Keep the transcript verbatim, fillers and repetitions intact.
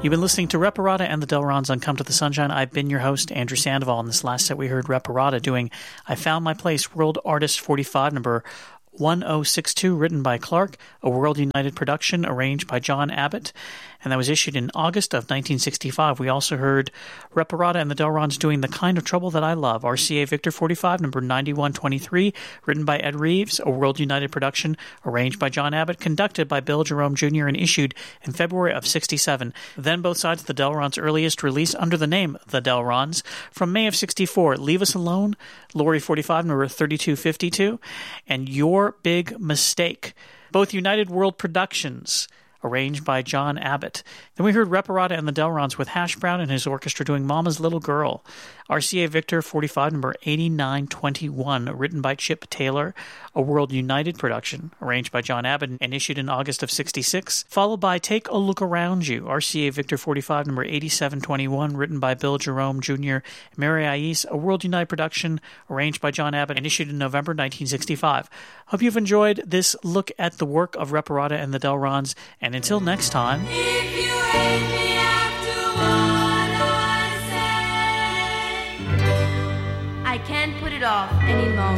You've been listening to Reparata and the Delrons on Come to the Sunshine. I've been your host, Andrew Sandoval. In this last set, we heard Reparata doing I Found My Place, World Artist forty-five, number one oh six two, written by Clark, a World United production, arranged by John Abbott, and that was issued in August of nineteen sixty-five. We also heard Reparata and the Delrons doing The Kind of Trouble That I Love, R C A Victor forty-five, number ninety-one twenty-three, written by Ed Reeves, a World United production, arranged by John Abbott, conducted by Bill Jerome Junior, and issued in February of sixty-seven. Then both sides of the Delrons' earliest release under the name The Delrons. From May of sixty-four, Leave Us Alone, Lori forty-five, number thirty-two fifty-two, and Your Big Mistake, both United World Productions, arranged by John Abbott. Then we heard Reparata and the Delrons with Hash Brown and his orchestra doing Mama's Little Girl, R C A Victor forty-five, number eighty-nine twenty-one, written by Chip Taylor, a World United production, arranged by John Abbott and issued in August of sixty-six, followed by Take a Look Around You, R C A Victor forty-five, number eighty-seven twenty-one, written by Bill Jerome Junior, Mary Ais, a World United production, arranged by John Abbott and issued in November nineteen sixty-five. Hope you've enjoyed this look at the work of Reparata and the Delrons, and until next time... If you hate me after what I say, I can't put it off any longer.